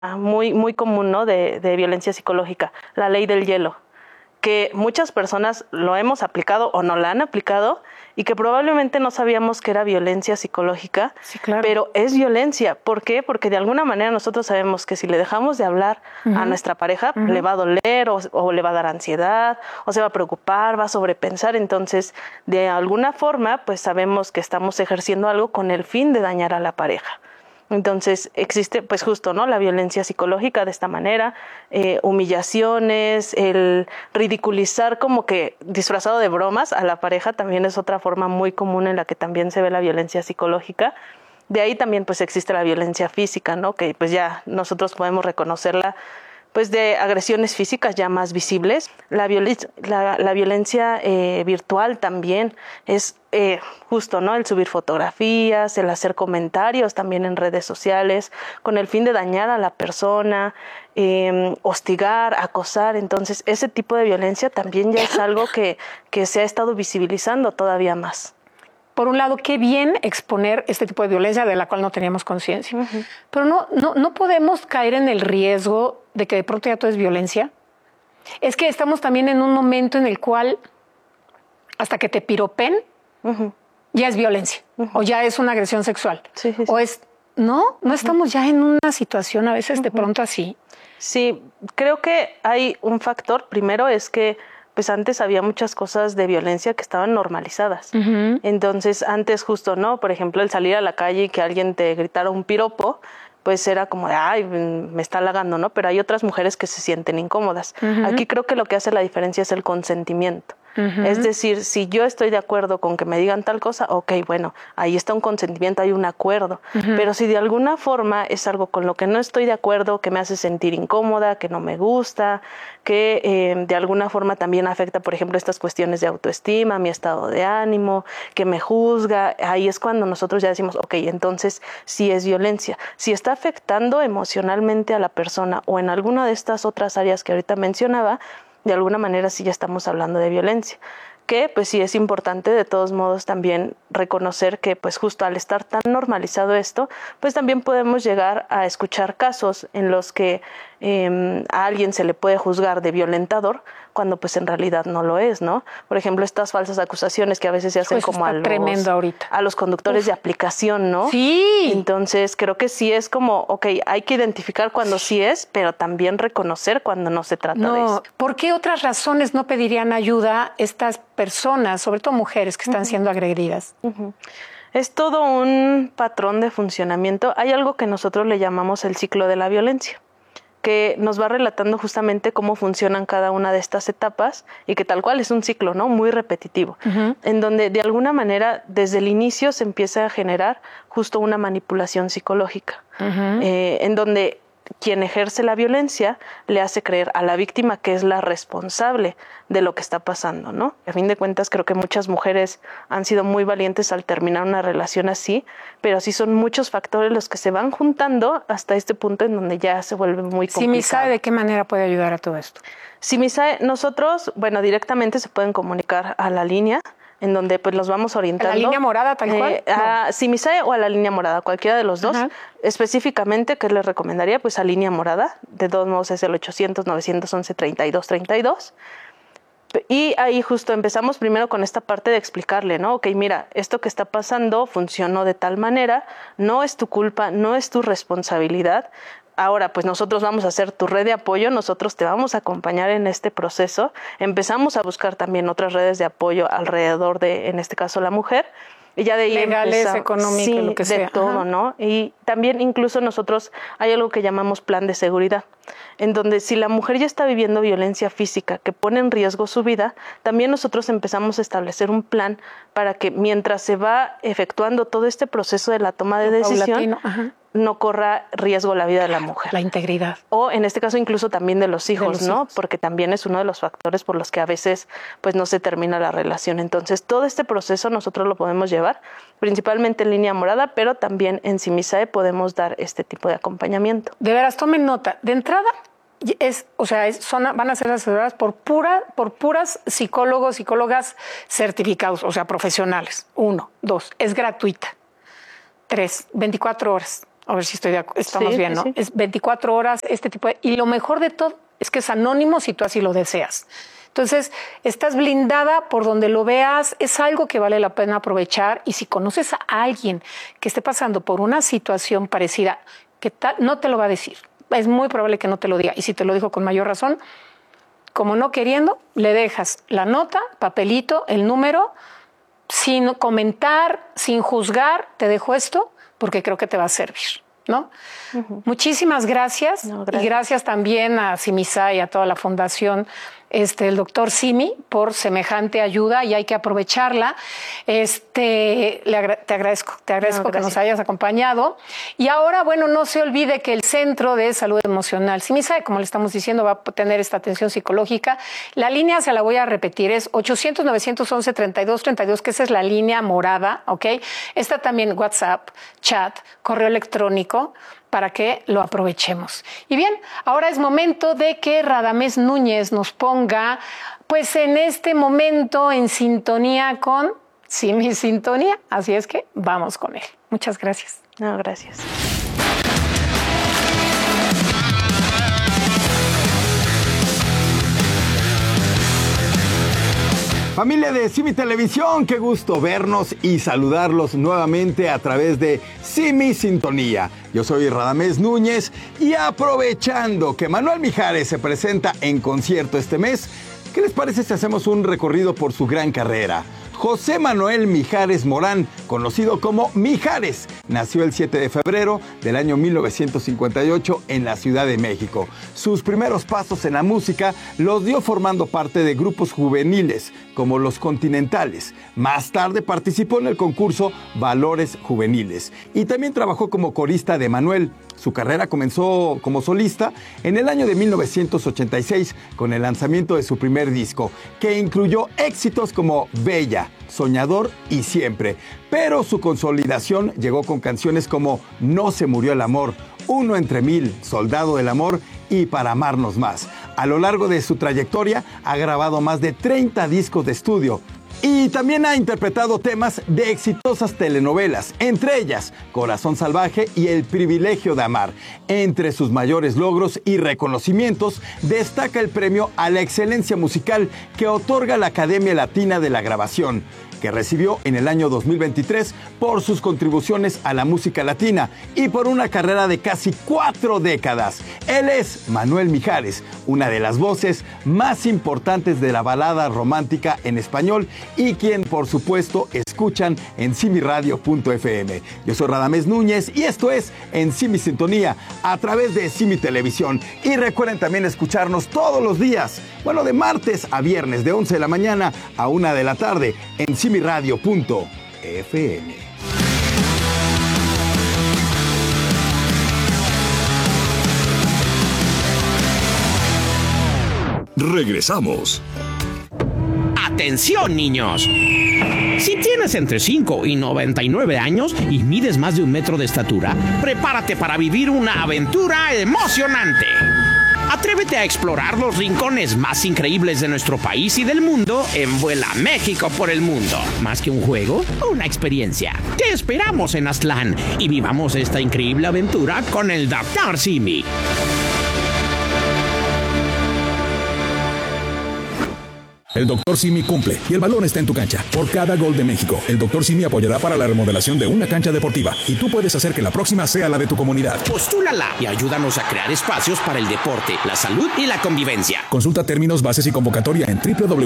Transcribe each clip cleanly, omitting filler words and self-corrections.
muy, muy común, ¿no? de violencia psicológica, la ley del hielo, que muchas personas lo hemos aplicado o no la han aplicado y que probablemente no sabíamos que era violencia psicológica, sí, claro. Pero es violencia. ¿Por qué? Porque de alguna manera nosotros sabemos que si le dejamos de hablar a nuestra pareja, le va a doler o le va a dar ansiedad o se va a preocupar, va a sobrepensar. Entonces, de alguna forma, pues sabemos que estamos ejerciendo algo con el fin de dañar a la pareja. Entonces existe pues justo, ¿no? La violencia psicológica de esta manera, humillaciones, el ridiculizar como que disfrazado de bromas a la pareja también es otra forma muy común en la que también se ve la violencia psicológica. De ahí también pues existe la violencia física, ¿no? Que pues ya nosotros podemos reconocerla pues de agresiones físicas ya más visibles. La violencia virtual también es justo, ¿no? El subir fotografías, el hacer comentarios también en redes sociales con el fin de dañar a la persona, hostigar, acosar. Entonces, ese tipo de violencia también ya es algo que se ha estado visibilizando todavía más. Por un lado, qué bien exponer este tipo de violencia de la cual no teníamos conciencia. Pero no podemos caer en el riesgo de que de pronto ya todo es violencia. Es que estamos también en un momento en el cual hasta que te piropen ya es violencia o ya es una agresión sexual. Sí. O es, no estamos ya en una situación a veces de pronto así. Sí, creo que hay un factor. Primero es que pues antes había muchas cosas de violencia que estaban normalizadas. Entonces, antes justo, ¿no? Por ejemplo, el salir a la calle y que alguien te gritara un piropo, pues era como de, ay, me está halagando, ¿no? Pero hay otras mujeres que se sienten incómodas. Aquí creo que lo que hace la diferencia es el consentimiento. Es decir, si yo estoy de acuerdo con que me digan tal cosa, ok, bueno, ahí está un consentimiento, hay un acuerdo. Pero si de alguna forma es algo con lo que no estoy de acuerdo, que me hace sentir incómoda, que no me gusta, que de alguna forma también afecta, por ejemplo, estas cuestiones de autoestima, mi estado de ánimo, que me juzga, ahí es cuando nosotros ya decimos, ok, entonces sí es violencia. Si está afectando emocionalmente a la persona o en alguna de estas otras áreas que ahorita mencionaba, de alguna manera sí ya estamos hablando de violencia, que pues sí es importante de todos modos también reconocer que pues justo al estar tan normalizado esto, pues también podemos llegar a escuchar casos en los que a alguien se le puede juzgar de violentador cuando pues en realidad no lo es, ¿no? Por ejemplo, estas falsas acusaciones que a veces se hacen pues como a los conductores de aplicación, ¿no? Sí. Entonces creo que sí es como, ok, hay que identificar cuando sí es, pero también reconocer cuando no se trata de eso. ¿Por qué otras razones no pedirían ayuda estas personas, sobre todo mujeres que están siendo agredidas? Es todo un patrón de funcionamiento. Hay algo que nosotros le llamamos el ciclo de la violencia, que nos va relatando justamente cómo funcionan cada una de estas etapas y que tal cual es un ciclo, ¿no? Muy repetitivo, en donde de alguna manera desde el inicio se empieza a generar justo una manipulación psicológica, en donde quien ejerce la violencia le hace creer a la víctima que es la responsable de lo que está pasando, ¿no? A fin de cuentas, creo que muchas mujeres han sido muy valientes al terminar una relación así, pero sí son muchos factores los que se van juntando hasta este punto en donde ya se vuelve muy complicado. Simisae, ¿de qué manera puede ayudar a todo esto? Simisae, nosotros, bueno, directamente se pueden comunicar a la línea, en donde pues los vamos orientando. ¿A la línea morada tal cual? A Simisae o a la línea morada, cualquiera de los dos. Específicamente, ¿qué les recomendaría? Pues a línea morada, de todos modos es el 800-911-3232. Y ahí justo empezamos primero con esta parte de explicarle, ¿no? Ok, mira, esto que está pasando funcionó de tal manera, no es tu culpa, no es tu responsabilidad. Ahora, pues nosotros vamos a hacer tu red de apoyo, nosotros te vamos a acompañar en este proceso. Empezamos a buscar también otras redes de apoyo alrededor de, en este caso, la mujer. Y ya de ahí legales, económicas, sí, lo que sea. De todo, ¿no? Y también incluso nosotros hay algo que llamamos plan de seguridad, en donde si la mujer ya está viviendo violencia física que pone en riesgo su vida, también nosotros empezamos a establecer un plan para que mientras se va efectuando todo este proceso de la toma de decisión, no corra riesgo la vida de la mujer. La integridad. O en este caso incluso también de los hijos, ¿no? Porque también es uno de los factores por los que a veces pues no se termina la relación. Entonces todo este proceso nosotros lo podemos llevar principalmente en línea morada, pero también en Simisae podemos dar este tipo de acompañamiento. De veras, tomen nota. De entrada, van a ser asesoradas por puras psicólogos, psicólogas certificados, o sea, profesionales. 1, 2, es gratuita. 3, 24 horas. A ver si estamos Sí, bien, ¿no? sí. Es 24 horas, este tipo de... Y lo mejor de todo es que es anónimo si tú así lo deseas. Entonces, estás blindada por donde lo veas, es algo que vale la pena aprovechar. Y si conoces a alguien que esté pasando por una situación parecida, que no te lo va a decir. Es muy probable que no te lo diga. Y si te lo dijo con mayor razón, como no queriendo, le dejas la nota, papelito, el número, sin comentar, sin juzgar, te dejo esto porque creo que te va a servir, ¿no? Uh-huh. Muchísimas gracias. No, gracias. Y gracias también a Simisa y a toda la fundación, el doctor Simi, por semejante ayuda y hay que aprovecharla. Te agradezco que nos hayas acompañado. Y ahora, bueno, no se olvide que el Centro de Salud Emocional Simisa, como le estamos diciendo, va a tener esta atención psicológica. La línea, se la voy a repetir, es 800-911-3232, que esa es la línea morada, ¿ok? Está también WhatsApp, chat, correo electrónico, para que lo aprovechemos. Y bien, ahora es momento de que Radamés Núñez nos ponga, pues en este momento, en sintonía con Simi Sintonía. Así es que vamos con él. Muchas gracias. No, gracias. Familia de Simi Televisión, qué gusto vernos y saludarlos nuevamente a través de Simi Sintonía. Yo soy Radamés Núñez y aprovechando que Manuel Mijares se presenta en concierto este mes, ¿qué les parece si hacemos un recorrido por su gran carrera? José Manuel Mijares Morán, conocido como Mijares, nació el 7 de febrero del año 1958 en la Ciudad de México. Sus primeros pasos en la música los dio formando parte de grupos juveniles como Los Continentales. Más tarde participó en el concurso Valores Juveniles y también trabajó como corista de Manuel. Su carrera comenzó como solista en el año de 1986 con el lanzamiento de su primer disco, que incluyó éxitos como Bella, Soñador y Siempre. Pero su consolidación llegó con canciones como No se murió el amor, Uno entre mil, Soldado del amor y Para amarnos más. A lo largo de su trayectoria ha grabado más de 30 discos de estudio. Y también ha interpretado temas de exitosas telenovelas, entre ellas Corazón Salvaje y El privilegio de amar. Entre sus mayores logros y reconocimientos destaca el premio a la excelencia musical que otorga la Academia Latina de la Grabación, que recibió en el año 2023 por sus contribuciones a la música latina y por una carrera de casi 4 décadas. Él es Manuel Mijares, una de las voces más importantes de la balada romántica en español y quien, por supuesto, escuchan en simiradio.fm. Yo soy Radamés Núñez y esto es En Simi Sintonía a través de Simi Televisión. Y recuerden también escucharnos todos los días, bueno, de martes a viernes, de 11 de la mañana a 1 de la tarde en simiradio.fm. Regresamos. ¡Atención, niños! Si tienes entre 5 y 99 años y mides más de 1 metro de estatura, prepárate para vivir una aventura emocionante. Atrévete a explorar los rincones más increíbles de nuestro país y del mundo en Vuela México por el Mundo. Más que un juego, una experiencia. Te esperamos en Aztlán y vivamos esta increíble aventura con el Dr. Simi. El Dr. Simi cumple y el balón está en tu cancha. Por cada gol de México, el Dr. Simi apoyará para la remodelación de una cancha deportiva y tú puedes hacer que la próxima sea la de tu comunidad. Postúlala y ayúdanos a crear espacios para el deporte, la salud y la convivencia. Consulta términos, bases y convocatoria en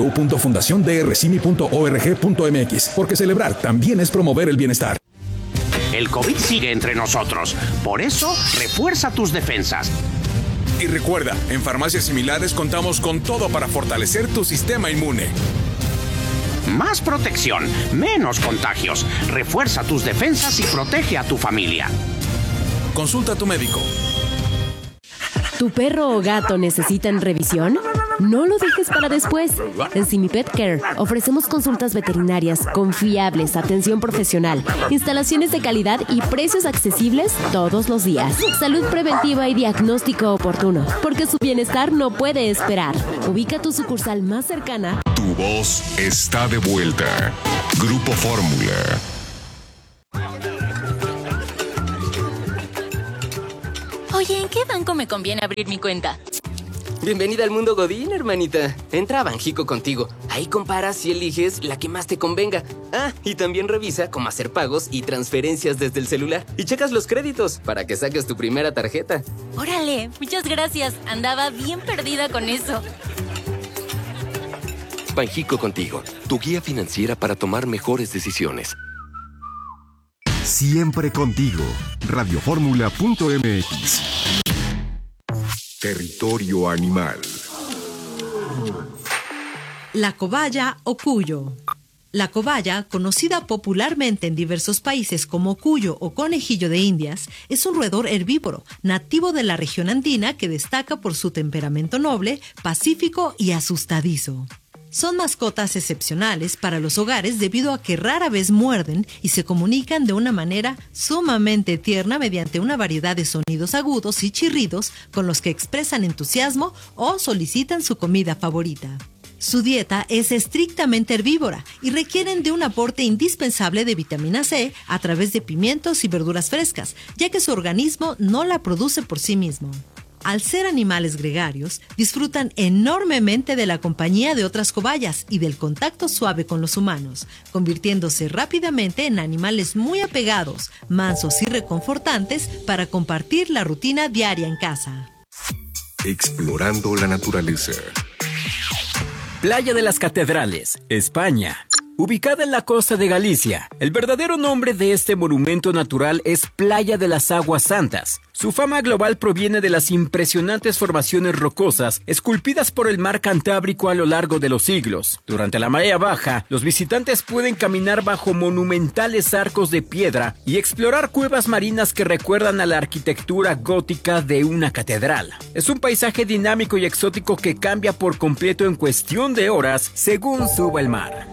www.fundaciondrsimi.org.mx, porque celebrar también es promover el bienestar. El COVID sigue entre nosotros. Por eso, refuerza tus defensas. Y recuerda, en Farmacias Similares contamos con todo para fortalecer tu sistema inmune. Más protección, menos contagios. Refuerza tus defensas y protege a tu familia. Consulta a tu médico. ¿Tu perro o gato necesitan revisión? No lo dejes para después. En Simi Pet Care ofrecemos consultas veterinarias confiables, atención profesional, instalaciones de calidad y precios accesibles todos los días. Salud preventiva y diagnóstico oportuno, porque su bienestar no puede esperar. Ubica tu sucursal más cercana. Tu voz está de vuelta. Grupo Fórmula. Oye, ¿en qué banco me conviene abrir mi cuenta? Bienvenida al mundo Godín, hermanita. Entra a Banjico Contigo. Ahí comparas y eliges la que más te convenga. Ah, y también revisa cómo hacer pagos y transferencias desde el celular. Y checas los créditos para que saques tu primera tarjeta. ¡Órale! Muchas gracias. Andaba bien perdida con eso. Banjico Contigo, tu guía financiera para tomar mejores decisiones. Siempre contigo. Radioformula.mx. Territorio animal. La cobaya o cuyo. La cobaya, conocida popularmente en diversos países como cuyo o conejillo de Indias, es un roedor herbívoro, nativo de la región andina que destaca por su temperamento noble, pacífico y asustadizo. Son mascotas excepcionales para los hogares debido a que rara vez muerden y se comunican de una manera sumamente tierna mediante una variedad de sonidos agudos y chirridos con los que expresan entusiasmo o solicitan su comida favorita. Su dieta es estrictamente herbívora y requieren de un aporte indispensable de vitamina C a través de pimientos y verduras frescas, ya que su organismo no la produce por sí mismo. Al ser animales gregarios, disfrutan enormemente de la compañía de otras cobayas y del contacto suave con los humanos, convirtiéndose rápidamente en animales muy apegados, mansos y reconfortantes para compartir la rutina diaria en casa. Explorando la naturaleza. Playa de las Catedrales, España. Ubicada en la costa de Galicia, el verdadero nombre de este monumento natural es Playa de las Aguas Santas. Su fama global proviene de las impresionantes formaciones rocosas esculpidas por el mar Cantábrico a lo largo de los siglos. Durante la marea baja, los visitantes pueden caminar bajo monumentales arcos de piedra y explorar cuevas marinas que recuerdan a la arquitectura gótica de una catedral. Es un paisaje dinámico y exótico que cambia por completo en cuestión de horas según suba el mar.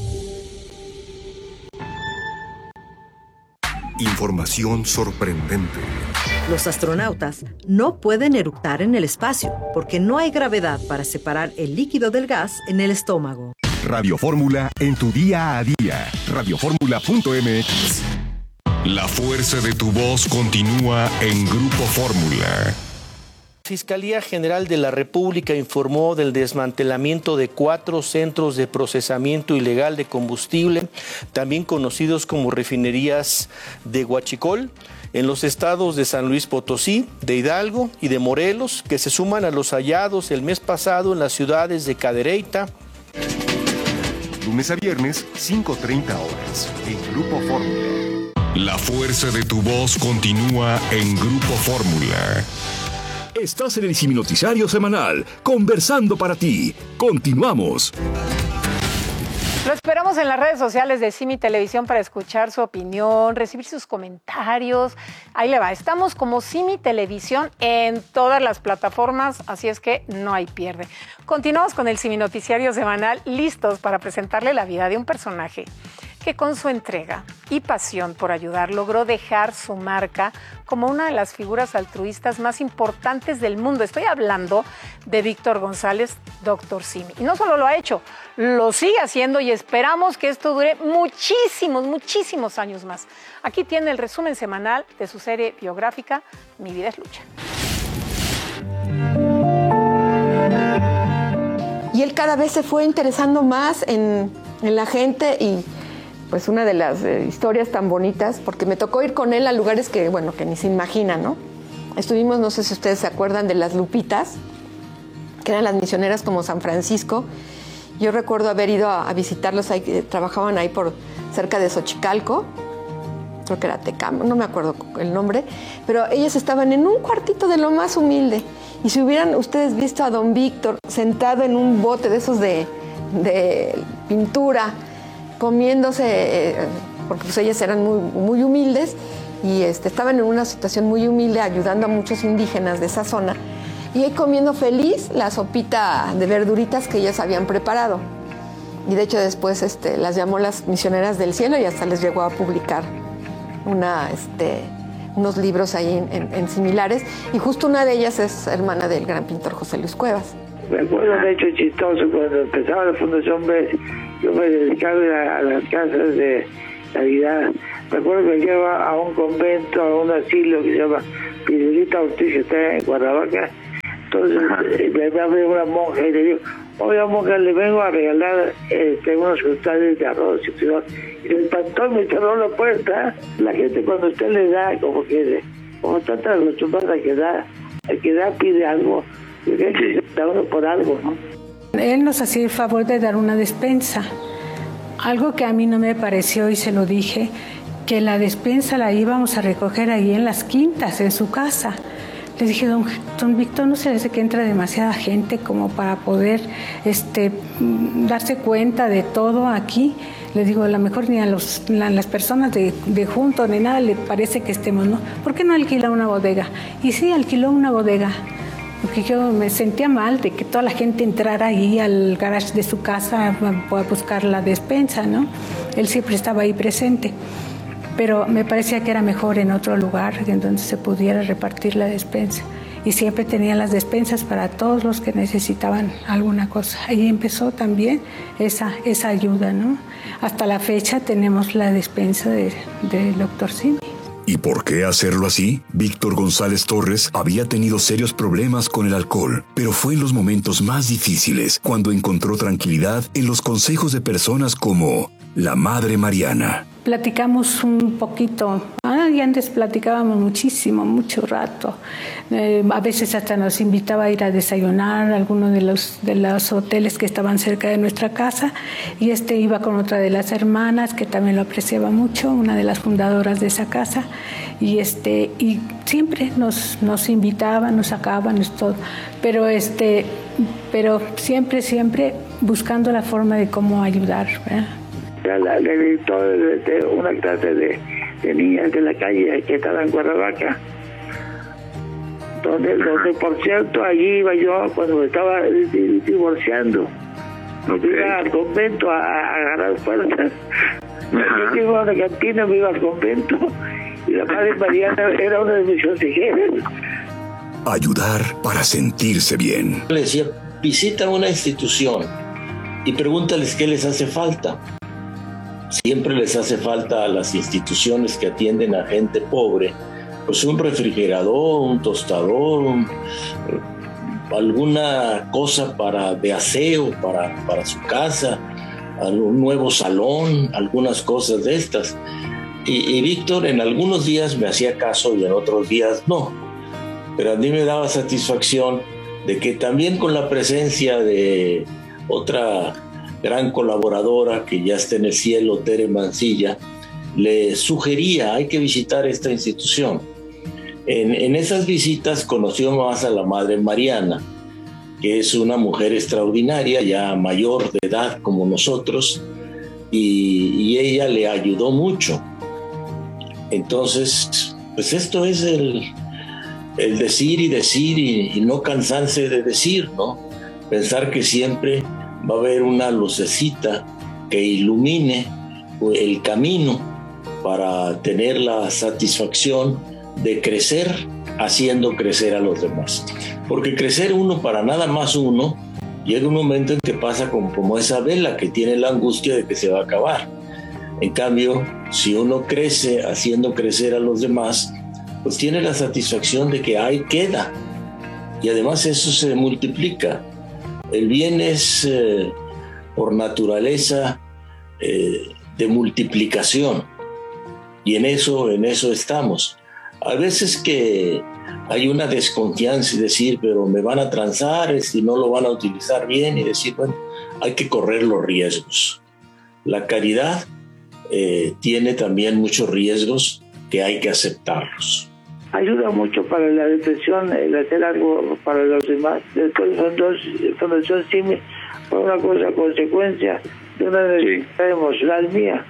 Información sorprendente. Los astronautas no pueden eructar en el espacio porque no hay gravedad para separar el líquido del gas en el estómago. Radio Fórmula en tu día a día. Radioformula.mx. La fuerza de tu voz continúa en Grupo Fórmula. Fiscalía General de la República informó del desmantelamiento de 4 centros de procesamiento ilegal de combustible, también conocidos como refinerías de Huachicol, en los estados de San Luis Potosí, de Hidalgo y de Morelos, que se suman a los hallados el mes pasado en las ciudades de Cadereyta. Lunes a viernes, 5:30 horas, en Grupo Fórmula. La fuerza de tu voz continúa en Grupo Fórmula. Estás en el Simi Noticiario Semanal, conversando para ti. Continuamos. Lo esperamos en las redes sociales de Simi Televisión para escuchar su opinión, recibir sus comentarios. Ahí le va. Estamos como Simi Televisión en todas las plataformas, así es que no hay pierde. Continuamos con el Simi Noticiario Semanal, listos para presentarle la vida de un personaje que con su entrega y pasión por ayudar logró dejar su marca como una de las figuras altruistas más importantes del mundo. Estoy hablando de Víctor González, Dr. Simi. Y no solo lo ha hecho, lo sigue haciendo y esperamos que esto dure muchísimos años más. Aquí tiene el resumen semanal de su serie biográfica, Mi vida es lucha. Y él cada vez se fue interesando más en la gente y pues una de las historias tan bonitas, porque me tocó ir con él a lugares que ni se imaginan, ¿no? Estuvimos, no sé si ustedes se acuerdan de las Lupitas, que eran las misioneras como San Francisco. Yo recuerdo haber ido a visitarlos ahí, que trabajaban ahí por cerca de Xochicalco, creo que era Tecamo, no me acuerdo el nombre, pero ellas estaban en un cuartito de lo más humilde. Y si hubieran ustedes visto a don Víctor sentado en un bote de esos de pintura, comiéndose, porque pues ellas eran muy humildes y estaban en una situación muy humilde ayudando a muchos indígenas de esa zona y ahí comiendo feliz la sopita de verduritas que ellas habían preparado. Y de hecho después las llamó las misioneras del cielo y hasta les llegó a publicar unos libros ahí en similares, y justo una de ellas es hermana del gran pintor José Luis Cuevas. Me acuerdo de hecho chistoso, cuando empezaba la Fundación B, yo me dedicaba a las casas de Navidad. Me acuerdo que llevaba a un convento, a un asilo que se llama Fidelita Ortiz, que está en Cuernavaca. Entonces me abre una monja y le digo, oiga monja, le vengo a regalar unos costales de arroz y frijol. Y el pastor me cerró la puerta. La gente cuando usted le da, como está tan acostumbrada a que da pide algo, y que se uno por algo, ¿no? Él nos hacía el favor de dar una despensa. Algo que a mí no me pareció, y se lo dije, que la despensa la íbamos a recoger ahí en las quintas, en su casa. Le dije, don Víctor, ¿no se le hace que entra demasiada gente como para poder darse cuenta de todo aquí? Le digo, a lo mejor ni a las personas de junto ni nada le parece que estemos, ¿no? ¿Por qué no alquila una bodega? Y sí, alquiló una bodega. Porque yo me sentía mal de que toda la gente entrara ahí al garage de su casa a buscar la despensa, ¿no? Él siempre estaba ahí presente. Pero me parecía que era mejor en otro lugar en donde se pudiera repartir la despensa. Y siempre tenía las despensas para todos los que necesitaban alguna cosa. Ahí empezó también esa ayuda, ¿no? Hasta la fecha tenemos la despensa del doctor Simi. ¿Y por qué hacerlo así? Víctor González Torres había tenido serios problemas con el alcohol, pero fue en los momentos más difíciles cuando encontró tranquilidad en los consejos de personas como la Madre Mariana. Platicamos un poquito, y antes platicábamos mucho rato. A veces hasta nos invitaba a ir a desayunar a alguno de los hoteles que estaban cerca de nuestra casa, y iba con otra de las hermanas que también lo apreciaba mucho, una de las fundadoras de esa casa, y siempre nos invitaban, nos sacaban, todo, pero siempre buscando la forma de cómo ayudar, ¿verdad? Le gritó de una clase de niñas de la calle que estaban en Cuernavaca, donde por cierto allí iba yo cuando me estaba divorciando. Me iba al convento a agarrar fuerzas. Yo iba a la cantina, me iba al convento, y la Madre Mariana era una de mis consejeras. Ayudar para sentirse bien. Le decía, visita una institución y pregúntales qué les hace falta. Siempre les hace falta a las instituciones que atienden a gente pobre, pues un refrigerador, un tostador, alguna cosa de aseo para su casa, un nuevo salón, algunas cosas de estas. Y Víctor en algunos días me hacía caso y en otros días no. Pero a mí me daba satisfacción de que también con la presencia de otra gran colaboradora que ya está en el cielo, Tere Mancilla, le sugería, hay que visitar esta institución. En esas visitas conoció más a la Madre Mariana, que es una mujer extraordinaria, ya mayor de edad como nosotros, y ella le ayudó mucho. Entonces, pues esto es el decir y no cansarse de decir, ¿no? Pensar que siempre va a haber una lucecita que ilumine el camino para tener la satisfacción de crecer haciendo crecer a los demás. Porque crecer uno para nada más uno, llega un momento en que pasa como esa vela que tiene la angustia de que se va a acabar. En cambio, si uno crece haciendo crecer a los demás, pues tiene la satisfacción de que ahí queda. Y además eso se multiplica. El bien es, por naturaleza, de multiplicación. Y en eso estamos. A veces que hay una desconfianza y decir, pero me van a transar, no lo van a utilizar bien, y decir, bueno, hay que correr los riesgos. La caridad tiene también muchos riesgos que hay que aceptarlos. Ayuda mucho para la depresión, el hacer algo para los demás. Después Fundación Simi fue una consecuencia de una necesidad emocional mía,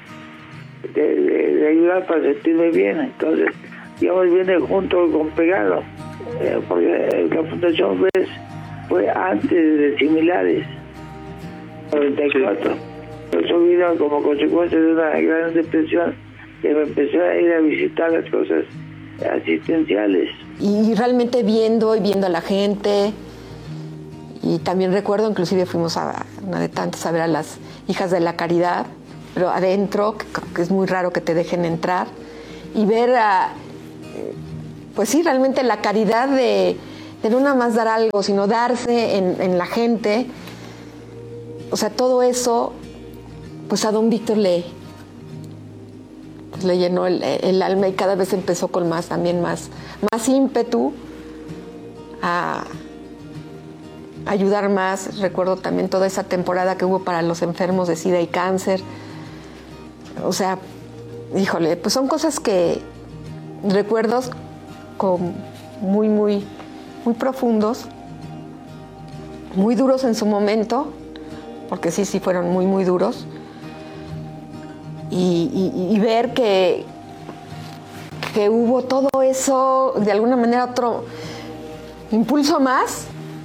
de ayudar para sentirme bien. Entonces, digamos, viene junto con pegado, porque la Fundación BES fue antes de Similares, 94. Eso vino como consecuencia de una gran depresión, que me empecé a ir a visitar las cosas asistenciales. Y realmente viendo a la gente. Y también recuerdo, inclusive fuimos a una de tantas a ver a las hijas de la caridad, pero adentro, que es muy raro que te dejen entrar, y ver pues sí, realmente la caridad de no nada más dar algo, sino darse en la gente. O sea, todo eso, pues a don Víctor le llenó el alma y cada vez empezó con más ímpetu a ayudar más. Recuerdo también toda esa temporada que hubo para los enfermos de SIDA y cáncer. O sea, híjole, pues son cosas recuerdos muy, muy, muy profundos, muy duros en su momento, porque sí fueron muy, muy duros. Y ver que hubo todo eso, de alguna manera otro impulso más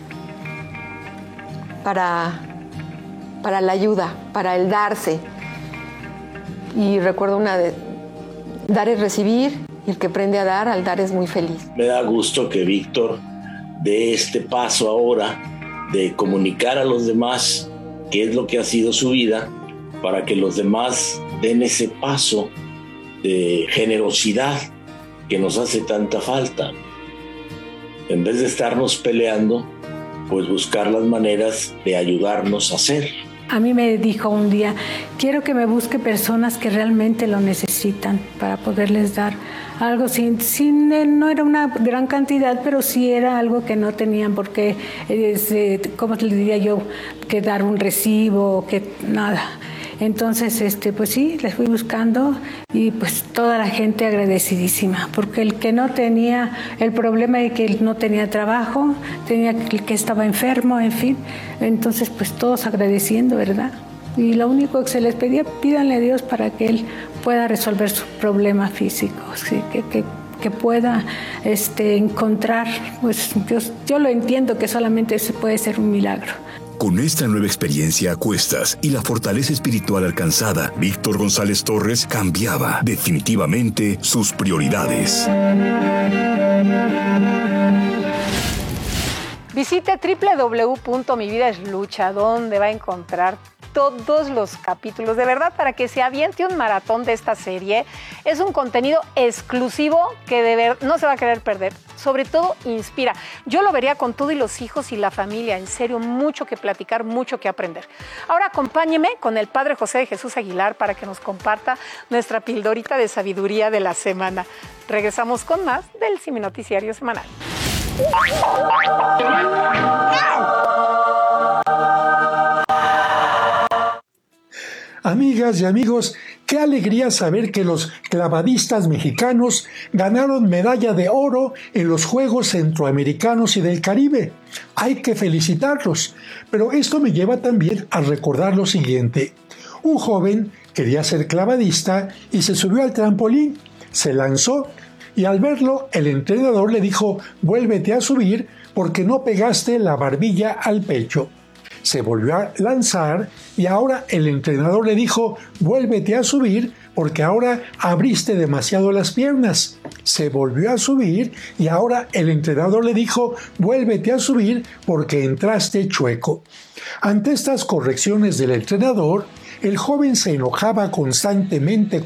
para la ayuda, para el darse. Y recuerdo una de dar y recibir, y el que aprende a dar, al dar es muy feliz. Me da gusto que Víctor dé este paso ahora de comunicar a los demás qué es lo que ha sido su vida, para que los demás den ese paso de generosidad que nos hace tanta falta. En vez de estarnos peleando, pues buscar las maneras de ayudarnos a hacer. A mí me dijo un día, quiero que me busque personas que realmente lo necesitan para poderles dar algo no era una gran cantidad, pero sí era algo que no tenían por qué, ¿cómo le diría yo? Que dar un recibo, que nada. Entonces, pues sí, les fui buscando y pues toda la gente agradecidísima, porque el que no tenía, el problema de que él no tenía trabajo, el que estaba enfermo, en fin, entonces pues todos agradeciendo, ¿verdad? Y lo único que se les pedía, pídanle a Dios para que él pueda resolver su problema físico, ¿sí? que pueda encontrar, pues yo lo entiendo que solamente se puede ser un milagro. Con esta nueva experiencia a cuestas y la fortaleza espiritual alcanzada, Víctor González Torres cambiaba definitivamente sus prioridades. Visite www.mividaslucha, donde va a encontrar todos los capítulos, de verdad, para que se aviente un maratón de esta serie. Es un contenido exclusivo que no se va a querer perder. Sobre todo, inspira. Yo lo vería con todo y los hijos y la familia. En serio, mucho que platicar, mucho que aprender. Ahora acompáñeme con el Padre José de Jesús Aguilar para que nos comparta nuestra pildorita de sabiduría de la semana. Regresamos con más del Simi Noticiario Semanal. Amigas y amigos, qué alegría saber que los clavadistas mexicanos ganaron medalla de oro en los Juegos Centroamericanos y del Caribe. Hay que felicitarlos, pero esto me lleva también a recordar lo siguiente. Un joven quería ser clavadista y se subió al trampolín, se lanzó y al verlo el entrenador le dijo: «Vuélvete a subir porque no pegaste la barbilla al pecho». Se volvió a lanzar y ahora el entrenador le dijo: «Vuélvete a subir porque ahora abriste demasiado las piernas». Se volvió a subir y ahora el entrenador le dijo: «Vuélvete a subir porque entraste chueco». Ante estas correcciones del entrenador, el joven se enojaba constantemente,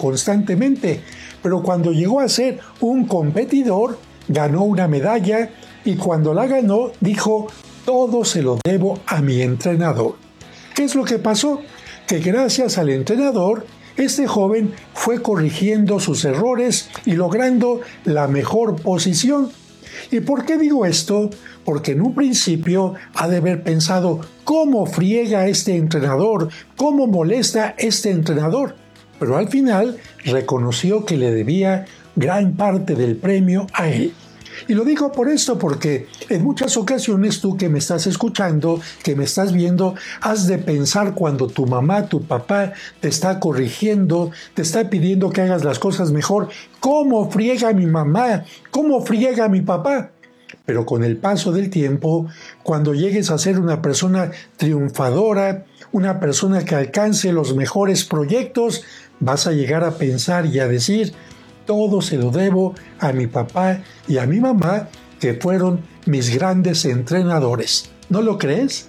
pero cuando llegó a ser un competidor, ganó una medalla y cuando la ganó dijo: «Todo se lo debo a mi entrenador». ¿Qué es lo que pasó? Que gracias al entrenador, este joven fue corrigiendo sus errores y logrando la mejor posición. ¿Y por qué digo esto? Porque en un principio ha de haber pensado: ¿cómo friega este entrenador? ¿Cómo molesta este entrenador? Pero al final reconoció que le debía gran parte del premio a él. Y lo digo por esto, porque en muchas ocasiones tú que me estás escuchando, que me estás viendo, has de pensar cuando tu mamá, tu papá te está corrigiendo, te está pidiendo que hagas las cosas mejor: ¿cómo friega mi mamá? ¿Cómo friega mi papá? Pero con el paso del tiempo, cuando llegues a ser una persona triunfadora, una persona que alcance los mejores proyectos, vas a llegar a pensar y a decir: todo se lo debo a mi papá y a mi mamá, que fueron mis grandes entrenadores. ¿No lo crees?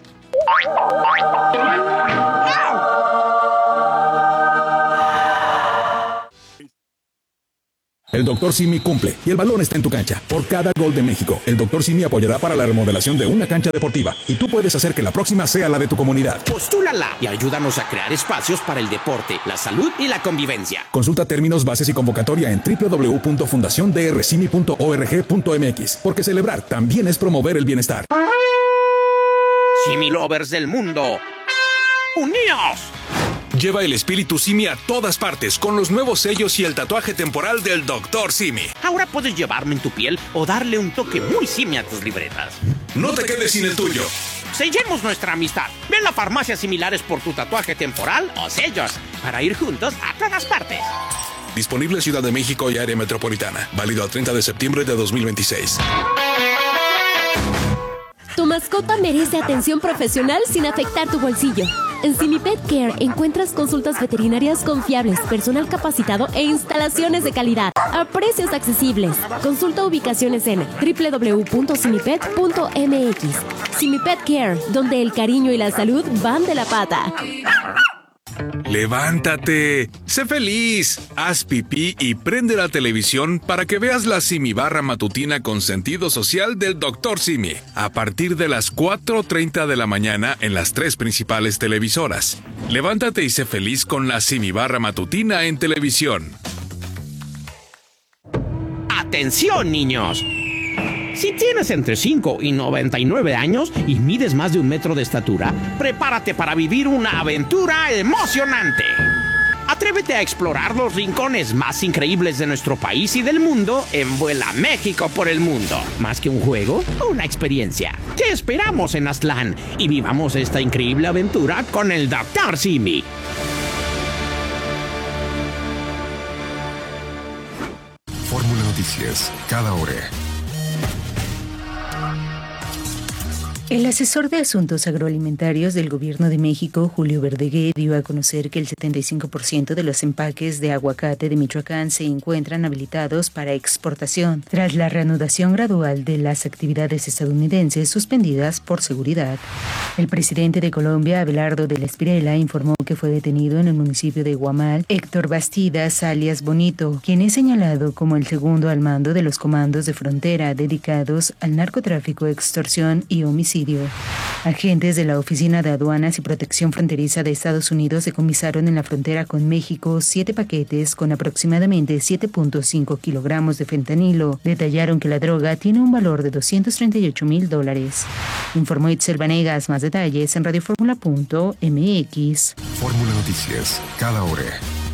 El El Dr. Simi cumple y el balón está en tu cancha. Por cada gol de México, el Dr. Simi apoyará para la remodelación de una cancha deportiva y tú puedes hacer que la próxima sea la de tu comunidad. Postúlala y ayúdanos a crear espacios para el deporte, la salud y la convivencia. Consulta términos, bases y convocatoria en www.fundaciondrcimi.org.mx, porque celebrar también es promover el bienestar. Simi Lovers del mundo, ¡uníos! Lleva el espíritu Simi a todas partes con los nuevos sellos y el tatuaje temporal del Dr. Simi. Ahora puedes llevarlo en tu piel o darle un toque muy Simi a tus libretas. No te quedes sin el tuyo. Sellemos nuestra amistad. Ve a farmacias similares por tu tatuaje temporal o sellos para ir juntos a todas partes. Disponible en Ciudad de México y área metropolitana. Válido al 30 de septiembre de 2026. Tu mascota merece atención profesional sin afectar tu bolsillo. En Simi Pet Care encuentras consultas veterinarias confiables, personal capacitado e instalaciones de calidad a precios accesibles. Consulta ubicaciones en www.simipet.mx. Simi Pet Care, donde el cariño y la salud van de la pata. ¡Levántate! ¡Sé feliz! Haz pipí y prende la televisión para que veas la Simi Barra matutina con sentido social del Dr. Simi. A partir de las 4:30 de la mañana en las 3 principales televisoras. Levántate y sé feliz con la Simi Barra matutina en televisión. ¡Atención, niños! Si tienes entre 5 y 99 años y mides más de 1 metro de estatura, prepárate para vivir una aventura emocionante. Atrévete a explorar los rincones más increíbles de nuestro país y del mundo en Vuela México por el Mundo. Más que un juego, una experiencia. Te esperamos en Aztlán y vivamos esta increíble aventura con el Dr. Simi. Fórmula Noticias, cada hora. El asesor de Asuntos Agroalimentarios del Gobierno de México, Julio Verdeguer, dio a conocer que el 75% de los empaques de aguacate de Michoacán se encuentran habilitados para exportación, tras la reanudación gradual de las actividades estadounidenses suspendidas por seguridad. El presidente de Colombia, Abelardo del Espirela, informó que fue detenido en el municipio de Guamal Héctor Bastidas, alias Bonito, quien es señalado como el segundo al mando de los comandos de frontera dedicados al narcotráfico, extorsión y homicidio. Agentes de la Oficina de Aduanas y Protección Fronteriza de Estados Unidos decomisaron en la frontera con México 7 paquetes con aproximadamente 7.5 kilogramos de fentanilo. Detallaron que la droga tiene un valor de $238,000. Informó Itzel Vanegas. Más detalles en radioformula.mx. Fórmula Noticias, cada hora.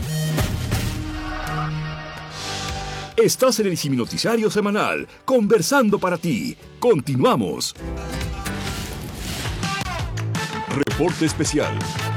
Estás en el Simi Noticiario Semanal, conversando para ti. Continuamos. Reporte especial.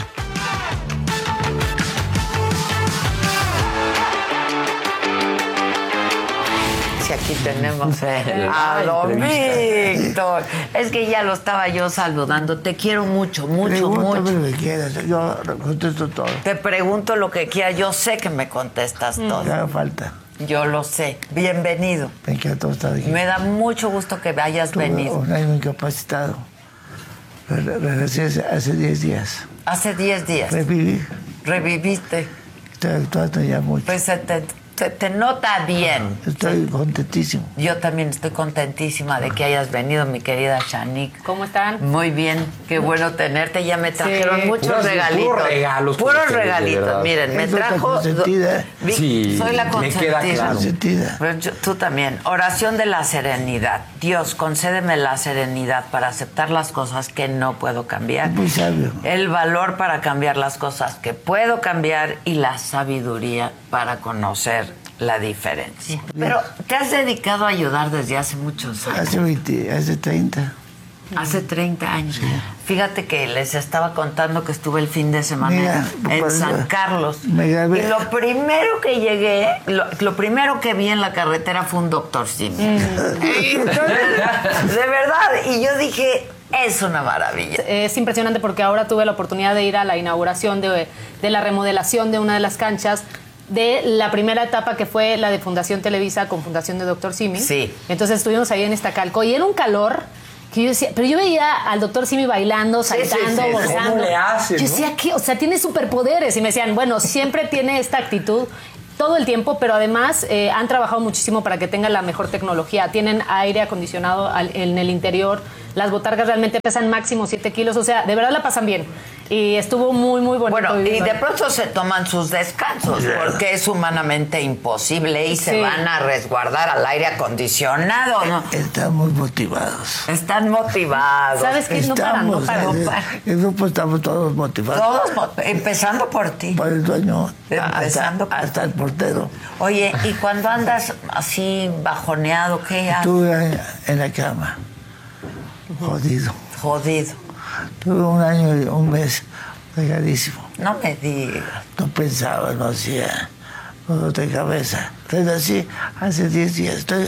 Si aquí tenemos a Don Víctor. Es que ya lo estaba yo saludando. Te quiero mucho, mucho, mucho. Lo que quieras, yo contesto todo. Te pregunto lo que quieras. Yo sé que me contestas todo. No hace falta. Yo lo sé. Bienvenido. Me encantó estar aquí. Me da mucho gusto que hayas venido. Un año incapacitado. Regresé hace 10 días. Hace 10 días. Reviví. Reviviste. Estoy actuando ya mucho. Pues te nota bien. Estoy contentísimo. Yo también estoy contentísima de que hayas venido, mi querida Shanique. ¿Cómo están? Muy bien, qué bueno tenerte. Ya me trajeron muchos regalitos. Puros regalitos. Miren, me trajo... Sí, soy la consentida. Me queda claro. Pero tú también. Oración de la serenidad. Dios, concédeme la serenidad para aceptar las cosas que no puedo cambiar. Muy sabio. El valor para cambiar las cosas que puedo cambiar y la sabiduría para conocer la diferencia. Pero te has dedicado a ayudar desde hace muchos años. Hace 30. Hace 30 años. Sí. Fíjate que les estaba contando que estuve el fin de semana en San Carlos. Y lo primero que llegué, lo primero que vi en la carretera fue un Dr. Simi. De verdad. Y yo dije, es una maravilla. Es impresionante porque ahora tuve la oportunidad de ir a la inauguración de la remodelación de una de las canchas de la primera etapa, que fue la de Fundación Televisa con Fundación de Dr. Simi. Sí. Entonces estuvimos ahí en Iztacalco y era un calor que yo decía, pero yo veía al Dr. Simi bailando, saltando, gozando. ¿Cómo le hace, yo decía, ¿qué? O sea, tiene superpoderes. Y me decían, bueno, siempre tiene esta actitud. todo el tiempo, pero además han trabajado muchísimo para que tenga la mejor tecnología. Tienen aire acondicionado en el interior. Las botargas realmente pesan máximo 7 kilos, o sea, de verdad la pasan bien. Y estuvo muy, muy bonito. Bueno, y de pronto se toman sus descansos, porque es humanamente imposible y se van a resguardar al aire acondicionado, ¿no? Están muy motivados. Están motivados. ¿Sabes qué? No paran. El grupo estamos todos motivados. Empezando por ti. Por el dueño. Empezando hasta el portero. Oye, ¿y cuando andas así bajoneado, qué haces? Estuve en la cama. Jodido. Tuve un año y un mes pegadísimo. No me digas. No pensaba, no hacía dolor de cabeza. Entonces así, hace 10 días estoy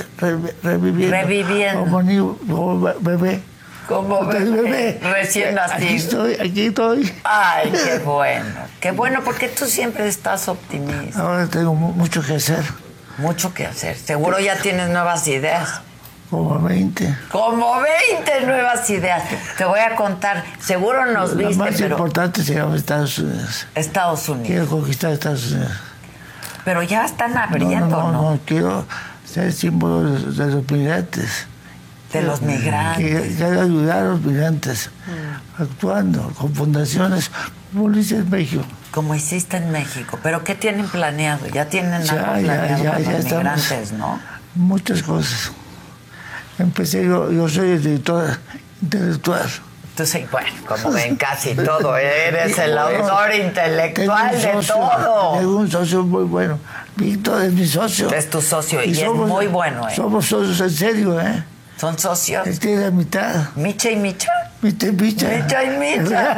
reviviendo. Como bebé. Como bebé. Recién nacido. Aquí estoy. Ay, qué bueno. Qué bueno, porque tú siempre estás optimista. Ahora tengo mucho que hacer. Mucho que hacer. Seguro ya tienes nuevas ideas. Como 20. Como 20 nuevas ideas. Te voy a contar. Seguro nos viste, La más importante se llama Estados Unidos. Estados Unidos. Quiero conquistar Estados Unidos. Pero ya están abriendo, ¿no? No, quiero ser símbolo de los migrantes. De los migrantes. Quiero ayudar a los migrantes. Actuando con fundaciones como lo hice en México. Como hiciste en México. ¿Pero qué tienen planeado? Ya tienen algo planeado con los migrantes, ¿no? Muchas cosas. Empecé, yo soy editor intelectual. Entonces, bueno, como ven, casi todo. Eres el autor intelectual de todo. Tengo un socio muy bueno. Víctor es mi socio. Es tu socio y somos, es muy bueno, ¿eh? Somos socios en serio, ¿eh? ¿Son socios? Él tiene la mitad. ¿Micha y Micha? Micha y Micha. Micha y Micha.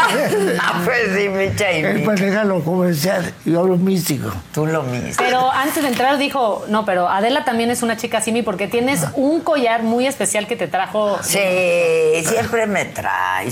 Pues sí, Micha y Micha. Él maneja lo comercial y yo lo místico. Tú lo místico. Pero antes de entrar dijo, no, pero Adela también es una chica simi porque tienes un collar muy especial que te trajo. Sí, siempre me trae.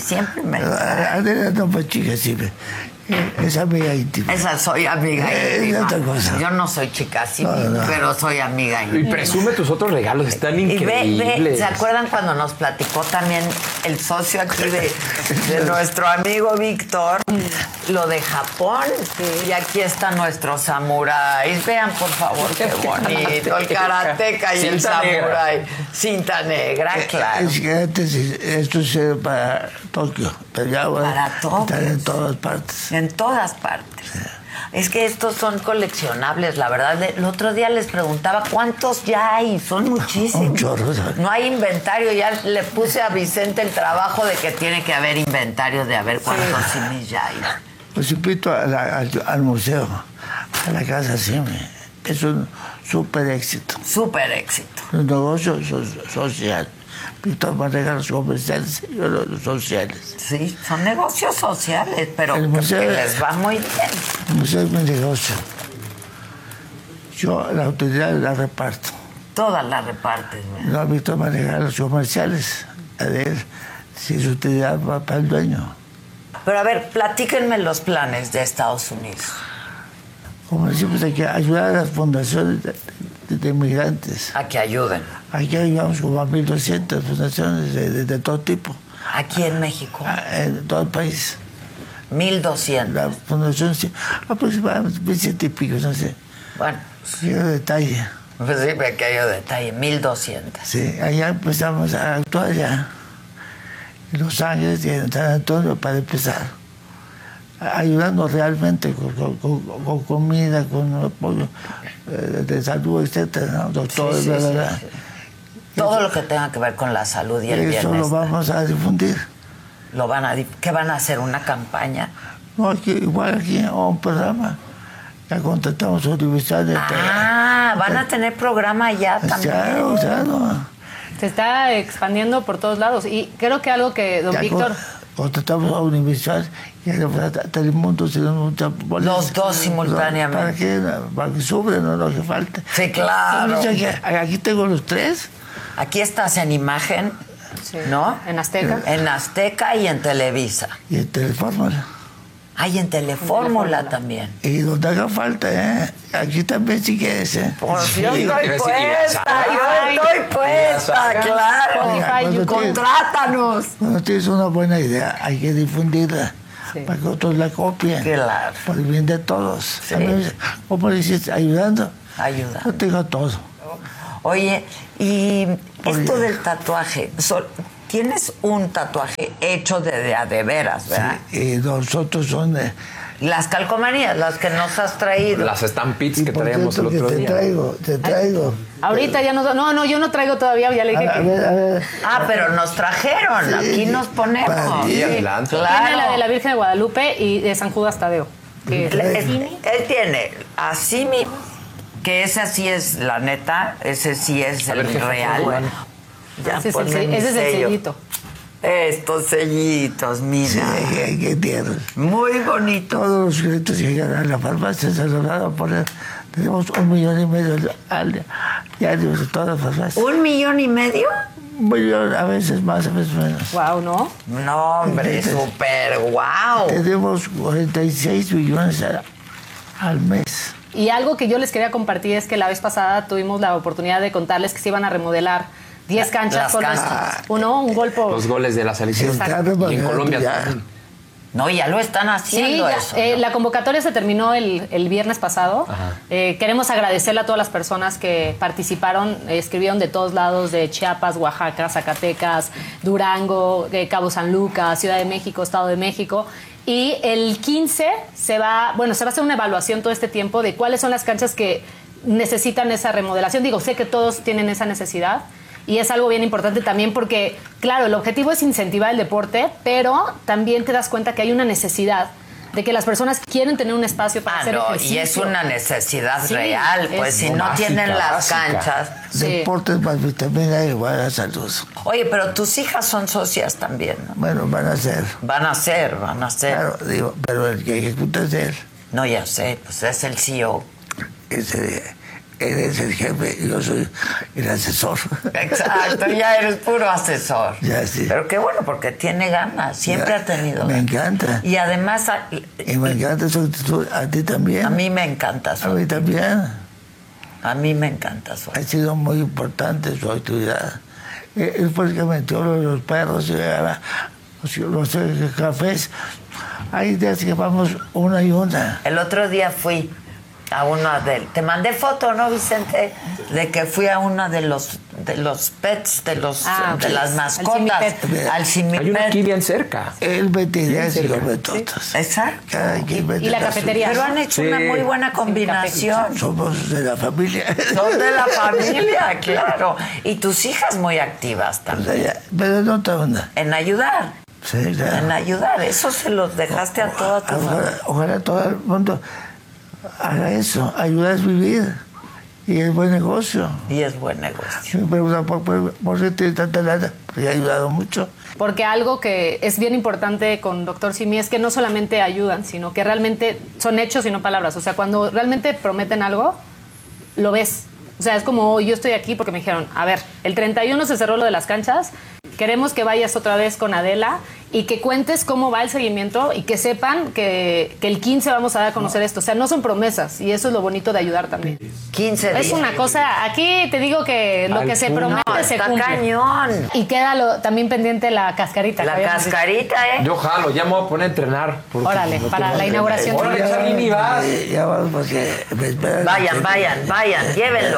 Adela no fue chica simi. Es amiga íntima. Esa soy amiga íntima. Es otra cosa. Yo no soy chica simi, pero soy amiga íntima. Y presume tus otros regalos, están increíbles. Y ve, ¿se acuerdan cuando nos platicó también el socio aquí de nuestro amigo Víctor, lo de Japón? Sí. Y aquí está nuestro samurái. Vean, por favor, qué bonito. El karateca y el samurái. Cinta negra, claro. Es que antes esto es para Tokio, pero ya para Tokio. Están en todas partes. En todas partes. Es que estos son coleccionables, la verdad. El otro día les preguntaba cuántos ya hay. Son muchísimos. Un chorro, ¿sabes? No hay inventario. Ya le puse a Vicente el trabajo de que tiene que haber inventario de a ver cuántos simis ya hay. Pues invito al museo, a la Casa Simi. Es un súper éxito. Súper éxito. Un negocio social. Víctor maneja los comerciales y yo los sociales. Sí, son negocios sociales, pero el museo, que les va muy bien. El museo es mi negocio. Yo la autoridad la reparto. Todas las repartes, ¿verdad? No, Víctor maneja los comerciales. A ver si su utilidad va para el dueño. Pero a ver, platíquenme los planes de Estados Unidos. Como decimos, hay que ayudar a las fundaciones de migrantes. A que ayuden. Aquí ayudamos como a 1.200 fundaciones de todo tipo. ¿Aquí en México? En todo el país. 1.200. La fundación, sí, aproximadamente 1.100 y pico, no sé. Bueno. Pequeño detalle. Pues sí, pequeño detalle, 1.200. Sí, allá empezamos a actuar ya. En Los Ángeles y en San Antonio para empezar. Ayudando realmente con comida, con apoyo de salud, etcétera, ¿no? Doctores, sí, ¿verdad? Sí. Todo lo que tenga que ver con la salud y el bienestar. Eso lo vamos a difundir. ¿Qué van a hacer? ¿Una campaña? No, igual aquí un programa. Ya contratamos universidades. ¿Van a tener programa ya también? Claro. Se está expandiendo por todos lados. Y creo que algo que don Víctor... Contratamos a universidades y a Telemundo. Los dos simultáneamente. Para que suban, no lo que falta. Sí, claro. Aquí tengo los tres. Aquí estás en Imagen, sí. ¿No? En Azteca. En Azteca y en Televisa. Y en Telefórmula. Y en Telefórmula también. Y donde haga falta, ¿eh? Aquí también si quieres, ¿eh? Pues yo estoy puesta, claro. Contrátanos. Cuando tienes una buena idea, hay que difundirla. para que otros la copien. Claro. Por el bien de todos. Sí. ¿Cómo dices? Ayudando. Ayuda. Yo tengo todo. Oye, y esto del tatuaje, tienes un tatuaje hecho de veras, ¿verdad? Sí, y nosotros son de... Las calcomanías, las que nos has traído. Las stampids que traíamos el otro día. Te traigo. Ahorita ya no, yo no traigo todavía, ya le dije que... A ver. Pero nos trajeron, Sí, aquí nos ponemos. Sí, adelante. Tiene la de la Virgen de Guadalupe y de San Judas Tadeo. Él tiene así que ese sí es la neta, ese sí es el real. Ya ese es ponle mi el sello. sellito. Estos sellitos, mira. Sí, qué tierno. Muy bonito. Todos los clientes que llegan a la farmacia se los van a poner. Tenemos 1,5 millones al diario de todas las farmacias. ¿1,5 millones? 1 millón, a veces más, a veces menos. Wow, ¿no? No, hombre, súper guau. Tenemos 46 millones al mes. Y algo que yo les quería compartir es que la vez pasada tuvimos la oportunidad de contarles que se iban a remodelar 10 canchas con un golpe. Los goles de la selección. Y en Colombia también. No, ya lo están haciendo eso. ¿No? La convocatoria se terminó el viernes pasado. Queremos agradecerle a todas las personas que participaron, escribieron de todos lados, de Chiapas, Oaxaca, Zacatecas, Durango, Cabo San Lucas, Ciudad de México, Estado de México. Y el 15 se va a hacer una evaluación todo este tiempo de cuáles son las canchas que necesitan esa remodelación. Digo, sé que todos tienen esa necesidad. Y es algo bien importante también porque, claro, el objetivo es incentivar el deporte, pero también te das cuenta que hay una necesidad de que las personas quieren tener un espacio para hacer ejercicio. Y es una necesidad real, pues si no tienen las canchas. Deportes más vitamina igual a salud. Oye, pero tus hijas son socias también, ¿no? Bueno, van a ser. Van a ser. Claro, digo, pero el que ejecuta es él. No, ya sé, pues es el CEO. Él es el jefe y yo soy el asesor. Exacto, ya eres puro asesor. Ya sí. Pero qué bueno, porque tiene ganas, siempre ha tenido Me ganas. encanta. Y además... Y me encanta su actitud, a ti también. A mí me encanta su actitud. A mí también. A mí me encanta su actitud. Ha sido muy importante su actividad. Es porque metió los perros y los cafés. Hay días que vamos una y una. El otro día fui a una te mandé foto, ¿no, Vicente? De que fui a una de los pets, de las mascotas, al Simipet. Hay una aquí bien cerca. El veterinario come todos. Exacto. Y la cafetería. Pero han hecho una muy buena combinación. Somos de la familia. Son de la familia, claro. Y tus hijas muy activas también. Pero no te onda. En ayudar. Sí, claro. En ayudar. Eso se los dejaste a toda tu familia. Ojalá todo el mundo haga eso, ayuda a vivir. Y es buen negocio. Y es buen negocio. Me preguntan por qué tiene tanta lana, porque ha ayudado mucho. Porque algo que es bien importante con Dr. Simi es que no solamente ayudan, sino que realmente son hechos y no palabras. O sea, cuando realmente prometen algo, lo ves. O sea, es como yo estoy aquí porque me dijeron, a ver, el 31 se cerró lo de las canchas, queremos que vayas otra vez con Adela y que cuentes cómo va el seguimiento y que sepan que el 15 vamos a dar a conocer esto. O sea, no son promesas y eso es lo bonito de ayudar también. 15 días. Es una cosa, aquí te digo que lo que se promete se cumple. Está cañón. Y queda también pendiente la cascarita. La cascarita, Yo jalo, ya me voy a poner a entrenar. Órale, para la inauguración. Órale, Charlini, vas. Ya vamos porque me esperan. Vayan, llévenlo.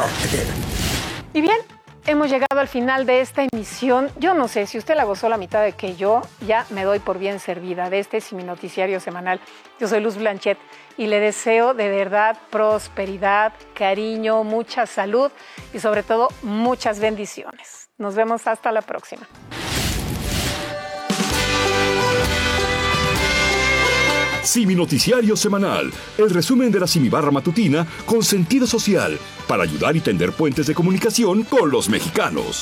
Y bien, hemos llegado al final de esta emisión. Yo no sé si usted la gozó la mitad de que yo, ya me doy por bien servida de este Simi Noticiario semanal. Yo soy Luz Blanchet y le deseo de verdad prosperidad, cariño, mucha salud y sobre todo muchas bendiciones. Nos vemos hasta la próxima. Simi Noticiario Semanal, el resumen de la Simibarra Matutina con sentido social, para ayudar y tender puentes de comunicación con los mexicanos.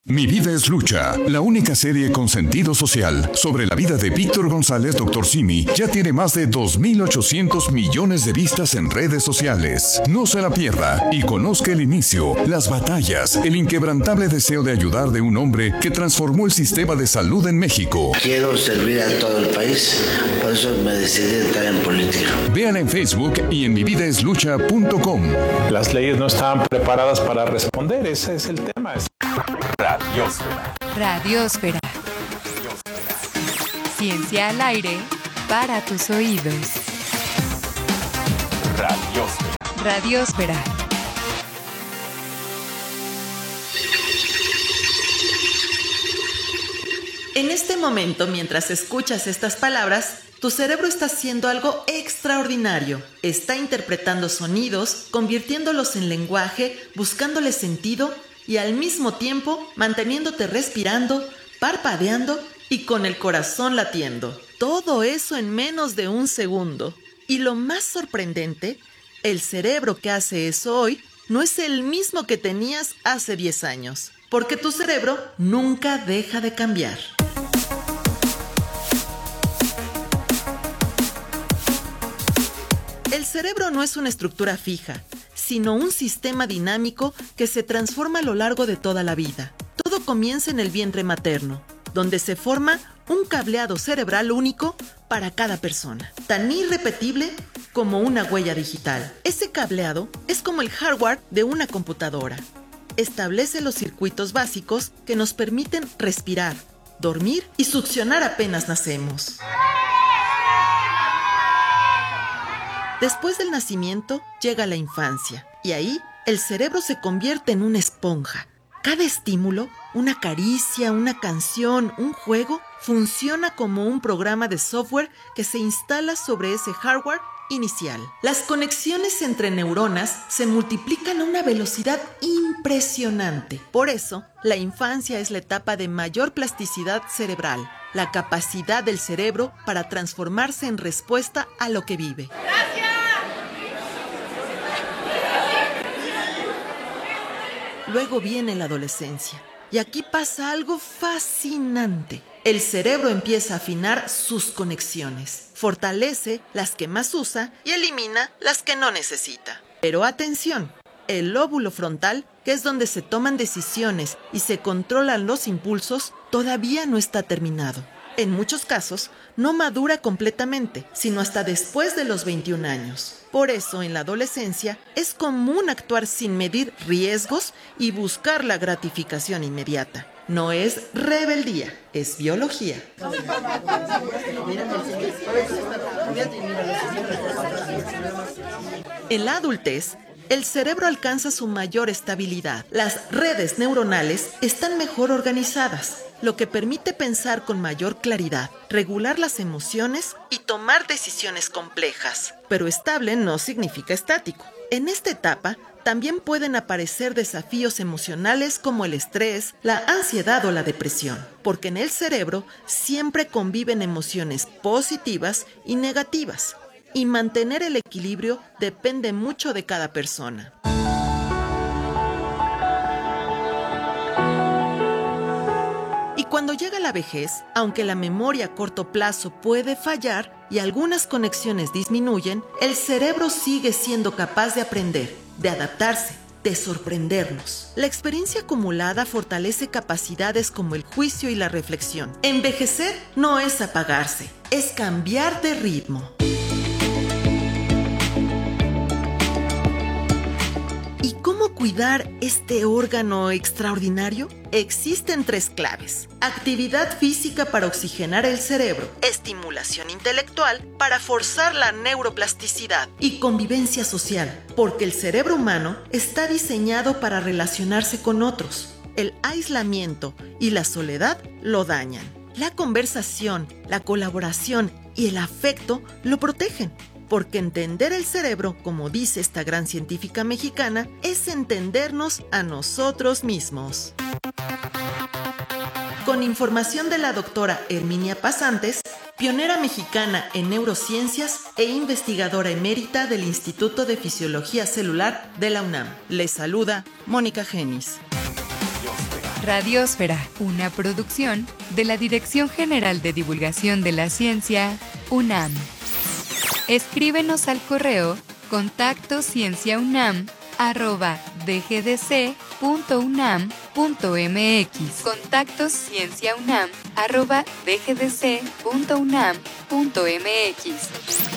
Mi vida es lucha, la única serie con sentido social sobre la vida de Víctor González, Dr. Simi, ya tiene más de 2.800 millones de vistas en redes sociales. No se la pierda y conozca el inicio, las batallas, el inquebrantable deseo de ayudar de un hombre que transformó el sistema de salud en México. Quiero servir a todo el país, por eso me decidí entrar en política. Véanla en Facebook y en mividaeslucha.com. Las leyes no estaban preparadas para responder, ese es el tema. Radiósfera. Radiósfera. Ciencia al aire para tus oídos. Radiósfera. Radiósfera. En este momento, mientras escuchas estas palabras, tu cerebro está haciendo algo extraordinario. Está interpretando sonidos, convirtiéndolos en lenguaje, buscándole sentido y al mismo tiempo manteniéndote respirando, parpadeando y con el corazón latiendo. Todo eso en menos de un segundo. Y lo más sorprendente, el cerebro que hace eso hoy no es el mismo que tenías hace 10 años, porque tu cerebro nunca deja de cambiar. El cerebro no es una estructura fija, sino un sistema dinámico que se transforma a lo largo de toda la vida. Todo comienza en el vientre materno, donde se forma un cableado cerebral único para cada persona, tan irrepetible como una huella digital. Ese cableado es como el hardware de una computadora. Establece los circuitos básicos que nos permiten respirar, dormir y succionar apenas nacemos. Después del nacimiento llega la infancia y ahí el cerebro se convierte en una esponja. Cada estímulo, una caricia, una canción, un juego, funciona como un programa de software que se instala sobre ese hardware inicial. Las conexiones entre neuronas se multiplican a una velocidad impresionante. Por eso, la infancia es la etapa de mayor plasticidad cerebral, la capacidad del cerebro para transformarse en respuesta a lo que vive. ¡Gracias! Luego viene la adolescencia. Y aquí pasa algo fascinante. El cerebro empieza a afinar sus conexiones, fortalece las que más usa y elimina las que no necesita. Pero atención, el lóbulo frontal, que es donde se toman decisiones y se controlan los impulsos, todavía no está terminado. En muchos casos, no madura completamente, sino hasta después de los 21 años. Por eso, en la adolescencia, es común actuar sin medir riesgos y buscar la gratificación inmediata. No es rebeldía, es biología. En la adultez, el cerebro alcanza su mayor estabilidad. Las redes neuronales están mejor organizadas, lo que permite pensar con mayor claridad, regular las emociones y tomar decisiones complejas. Pero estable no significa estático. En esta etapa, también pueden aparecer desafíos emocionales como el estrés, la ansiedad o la depresión, porque en el cerebro siempre conviven emociones positivas y negativas, y mantener el equilibrio depende mucho de cada persona. Y cuando llega la vejez, aunque la memoria a corto plazo puede fallar y algunas conexiones disminuyen, el cerebro sigue siendo capaz de aprender, de adaptarse, de sorprendernos. La experiencia acumulada fortalece capacidades como el juicio y la reflexión. Envejecer no es apagarse, es cambiar de ritmo. ¿Y cómo cuidar este órgano extraordinario? Existen 3 claves: actividad física para oxigenar el cerebro, estimulación intelectual para forzar la neuroplasticidad y convivencia social, porque el cerebro humano está diseñado para relacionarse con otros. El aislamiento y la soledad lo dañan. La conversación, la colaboración y el afecto lo protegen. Porque entender el cerebro, como dice esta gran científica mexicana, es entendernos a nosotros mismos. Con información de la doctora Herminia Pasantes, pionera mexicana en neurociencias e investigadora emérita del Instituto de Fisiología Celular de la UNAM. Les saluda Mónica Genis. Radiosfera, una producción de la Dirección General de Divulgación de la Ciencia, UNAM. Escríbenos al correo contactocienciaunam@dgdc.unam.mx. contactocienciaunam@dgdc.unam.mx.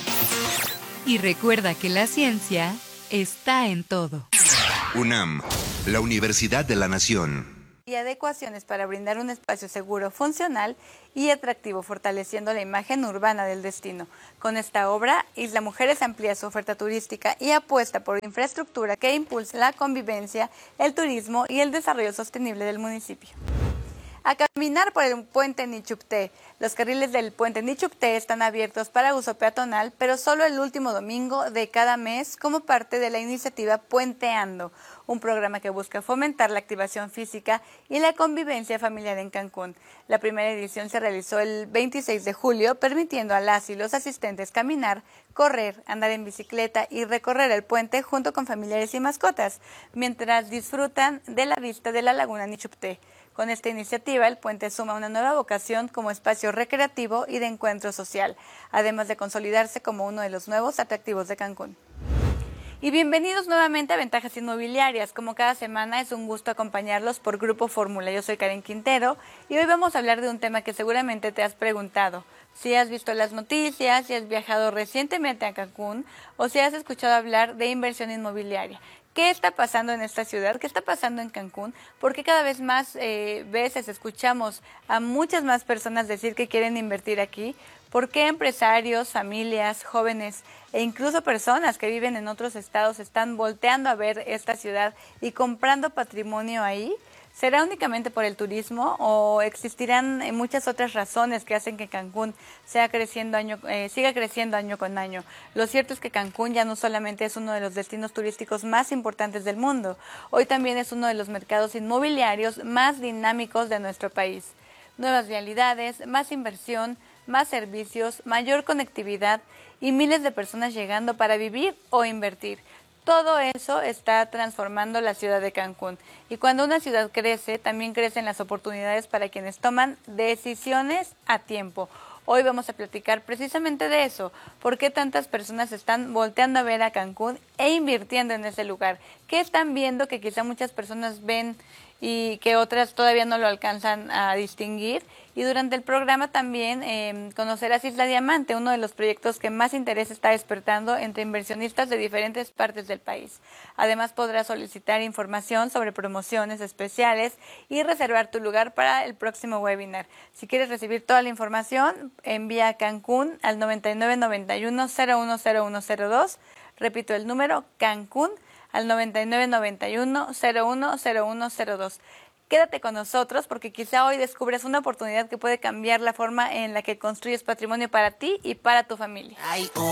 Y recuerda que la ciencia está en todo. UNAM, la Universidad de la Nación. Y adecuaciones para brindar un espacio seguro, funcional y atractivo, fortaleciendo la imagen urbana del destino. Con esta obra, Isla Mujeres amplía su oferta turística y apuesta por infraestructura que impulse la convivencia, el turismo y el desarrollo sostenible del municipio. A caminar por el puente Nichupté. Los carriles del puente Nichupté están abiertos para uso peatonal, pero solo el último domingo de cada mes como parte de la iniciativa Puenteando, un programa que busca fomentar la activación física y la convivencia familiar en Cancún. La primera edición se realizó el 26 de julio, permitiendo a las y los asistentes caminar, correr, andar en bicicleta y recorrer el puente junto con familiares y mascotas, mientras disfrutan de la vista de la laguna Nichupté. Con esta iniciativa, el puente suma una nueva vocación como espacio recreativo y de encuentro social, además de consolidarse como uno de los nuevos atractivos de Cancún. Y bienvenidos nuevamente a Ventajas Inmobiliarias. Como cada semana es un gusto acompañarlos por Grupo Fórmula. Yo soy Karen Quintero y hoy vamos a hablar de un tema que seguramente te has preguntado. Si has visto las noticias, si has viajado recientemente a Cancún o si has escuchado hablar de inversión inmobiliaria. ¿Qué está pasando en esta ciudad? ¿Qué está pasando en Cancún? Porque cada vez más veces escuchamos a muchas más personas decir que quieren invertir aquí. ¿Por qué empresarios, familias, jóvenes e incluso personas que viven en otros estados están volteando a ver esta ciudad y comprando patrimonio ahí? ¿Será únicamente por el turismo o existirán muchas otras razones que hacen que Cancún siga creciendo año con año? Lo cierto es que Cancún ya no solamente es uno de los destinos turísticos más importantes del mundo, hoy también es uno de los mercados inmobiliarios más dinámicos de nuestro país. Nuevas realidades, más inversión, más servicios, mayor conectividad y miles de personas llegando para vivir o invertir. Todo eso está transformando la ciudad de Cancún. Y cuando una ciudad crece, también crecen las oportunidades para quienes toman decisiones a tiempo. Hoy vamos a platicar precisamente de eso. ¿Por qué tantas personas están volteando a ver a Cancún e invirtiendo en ese lugar? ¿Qué están viendo que quizá muchas personas ven y que otras todavía no lo alcanzan a distinguir? Y durante el programa también conocerás Isla Diamante, uno de los proyectos que más interés está despertando entre inversionistas de diferentes partes del país. Además podrás solicitar información sobre promociones especiales y reservar tu lugar para el próximo webinar. Si quieres recibir toda la información, envía a Cancún al 9991-010102. Repito el número, Cancún al 9991-010102. Quédate con nosotros porque quizá hoy descubres una oportunidad que puede cambiar la forma en la que construyes patrimonio para ti y para tu familia.